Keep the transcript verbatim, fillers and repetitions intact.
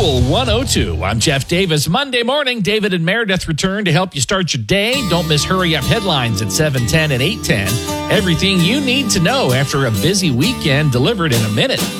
Cool one oh two. I'm Jeff Davis. Monday morning, David and Meredith return to help you start your day. Don't miss Hurry Up headlines at seven ten and eight ten. Everything you need to know after a busy weekend delivered in a minute.